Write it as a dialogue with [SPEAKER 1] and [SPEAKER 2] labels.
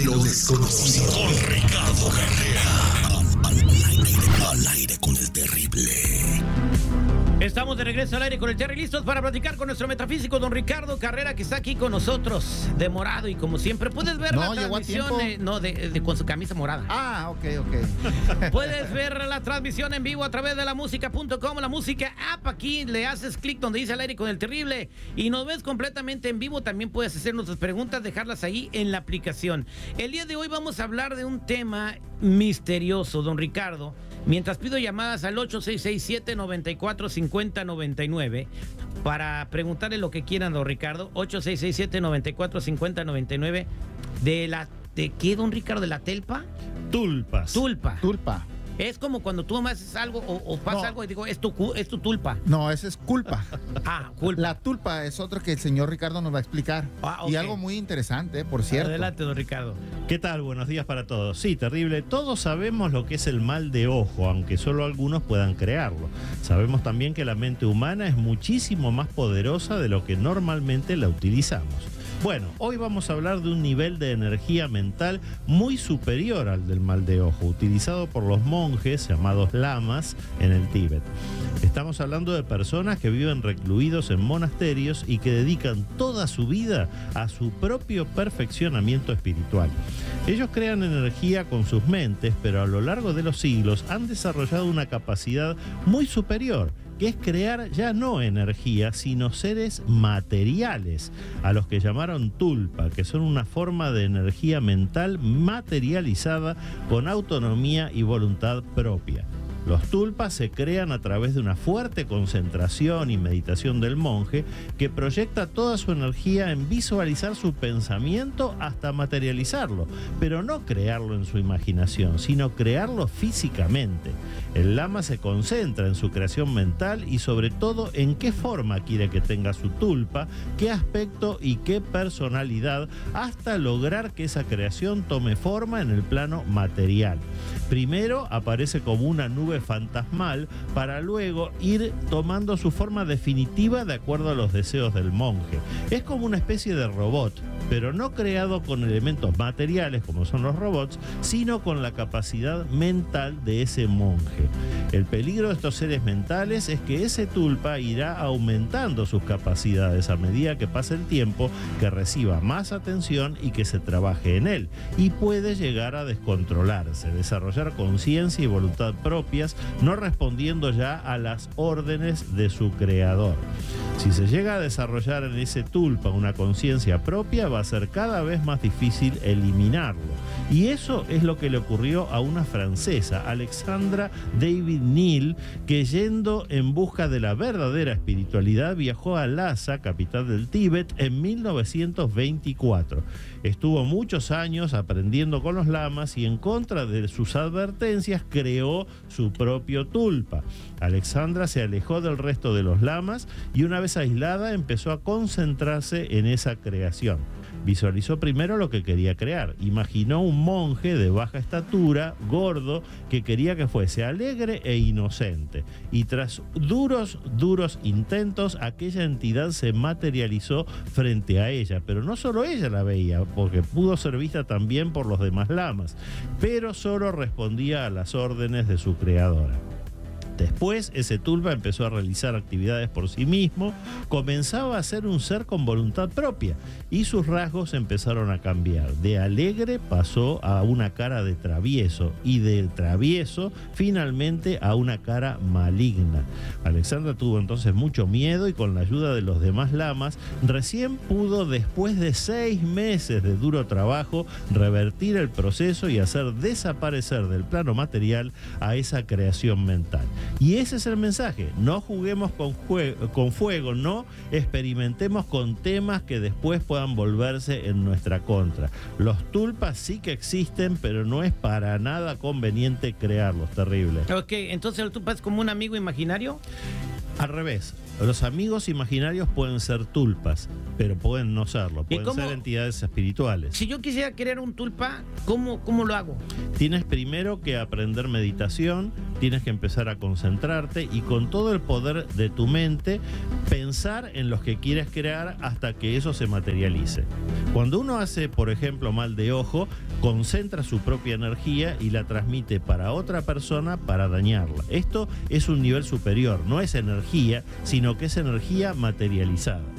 [SPEAKER 1] Lo desconocido. Con Ricardo Carrera. Al aire con el terrible.
[SPEAKER 2] Estamos de regreso al aire con el Terry, listos para platicar con nuestro metafísico don Ricardo Carrera, que está aquí con nosotros, de morado, y como siempre puedes ver la transmisión con su camisa morada.
[SPEAKER 3] Ah, ok.
[SPEAKER 2] Puedes ver la transmisión en vivo a través de lamusica.com, la música app. Aquí le haces clic donde dice al aire con el terrible y nos ves completamente en vivo. También puedes hacer nuestras preguntas, dejarlas ahí en la aplicación. El día de hoy vamos a hablar de un tema misterioso, don Ricardo. Mientras pido llamadas al 8667-945099 para preguntarle lo que quieran, don Ricardo. 8667-945099 ¿de qué, don Ricardo? ¿De la telpa?
[SPEAKER 4] Tulpas.
[SPEAKER 3] Tulpa.
[SPEAKER 2] Es como cuando tú haces algo o pasa algo y digo, es tu tulpa.
[SPEAKER 3] No, esa es culpa.
[SPEAKER 2] Culpa.
[SPEAKER 3] La tulpa es otra que el señor Ricardo nos va a explicar.
[SPEAKER 2] Okay.
[SPEAKER 3] Y algo muy interesante, por cierto.
[SPEAKER 2] Adelante, don Ricardo.
[SPEAKER 4] ¿Qué tal? Buenos días para todos. Sí, terrible. Todos sabemos lo que es el mal de ojo, aunque solo algunos puedan crearlo. Sabemos también que la mente humana es muchísimo más poderosa de lo que normalmente la utilizamos. Bueno, hoy vamos a hablar de un nivel de energía mental muy superior al del mal de ojo, utilizado por los monjes llamados lamas en el Tíbet. Estamos hablando de personas que viven recluidos en monasterios y que dedican toda su vida a su propio perfeccionamiento espiritual. Ellos crean energía con sus mentes, pero a lo largo de los siglos han desarrollado una capacidad muy superior, que es crear ya no energía, sino seres materiales, a los que llamaron tulpa, que son una forma de energía mental materializada con autonomía y voluntad propia. Los tulpas se crean a través de una fuerte concentración y meditación del monje que proyecta toda su energía en visualizar su pensamiento hasta materializarlo, pero no crearlo en su imaginación, sino crearlo físicamente. El lama se concentra en su creación mental y sobre todo en qué forma quiere que tenga su tulpa, qué aspecto y qué personalidad, hasta lograr que esa creación tome forma en el plano material. Primero aparece como una nube fantasmal para luego ir tomando su forma definitiva de acuerdo a los deseos del monje. Es como una especie de robot, pero no creado con elementos materiales como son los robots, sino con la capacidad mental de ese monje. El peligro de estos seres mentales es que ese tulpa irá aumentando sus capacidades a medida que pase el tiempo, que reciba más atención y que se trabaje en él, y puede llegar a descontrolarse, desarrollar conciencia y voluntad propias, no respondiendo ya a las órdenes de su creador. Si se llega a desarrollar en ese tulpa una conciencia propia, va a ser cada vez más difícil eliminarlo. Y eso es lo que le ocurrió a una francesa, Alexandra David Neal, que yendo en busca de la verdadera espiritualidad viajó a Lhasa, capital del Tíbet, en 1924. Estuvo muchos años aprendiendo con los lamas y en contra de sus advertencias creó su propio tulpa. Alexandra se alejó del resto de los lamas y una vez aislada empezó a concentrarse en esa creación. Visualizó primero lo que quería crear. Imaginó un monje de baja estatura, gordo, que quería que fuese alegre e inocente. Y tras duros intentos, aquella entidad se materializó frente a ella. Pero no solo ella la veía, porque pudo ser vista también por los demás lamas, pero solo respondía a las órdenes de su creadora. Después, ese tulpa empezó a realizar actividades por sí mismo, comenzaba a ser un ser con voluntad propia y sus rasgos empezaron a cambiar. De alegre pasó a una cara de travieso y de travieso finalmente a una cara maligna. Alexandra tuvo entonces mucho miedo y con la ayuda de los demás lamas recién pudo, después de 6 meses de duro trabajo, revertir el proceso y hacer desaparecer del plano material a esa creación mental. Y ese es el mensaje: no juguemos con fuego, no experimentemos con temas que después puedan volverse en nuestra contra. Los tulpas sí que existen, pero no es para nada conveniente crearlos, terrible.
[SPEAKER 2] Ok, entonces el tulpa es como un amigo imaginario.
[SPEAKER 4] Al revés, los amigos imaginarios pueden ser tulpas, pero pueden no serlo, pueden ser entidades espirituales.
[SPEAKER 2] Si yo quisiera crear un tulpa, ¿cómo lo hago?
[SPEAKER 4] Tienes primero que aprender meditación, tienes que empezar a concentrarte y con todo el poder de tu mente pensar en los que quieres crear hasta que eso se materialice. Cuando uno hace, por ejemplo, mal de ojo, concentra su propia energía y la transmite para otra persona para dañarla. Esto es un nivel superior, no es energía, sino que es energía materializada.